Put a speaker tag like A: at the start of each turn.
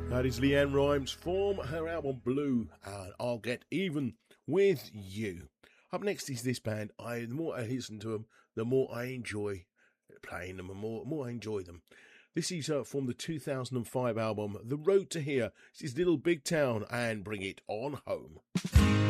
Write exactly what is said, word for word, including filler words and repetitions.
A: That is Leanne Rimes from her album Blue, and I'll Get Even With You. Up next is this band. I the more I listen to them, the more I enjoy playing them, and more more I enjoy them. This is uh, from the two thousand five album The Road to Here. This is Little Big Town and Bring It On Home.